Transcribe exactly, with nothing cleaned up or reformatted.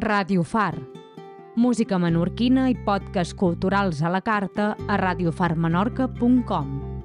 Ràdio Far. Música menorquina i podcasts culturals a la carta a radiofar menorca punt com.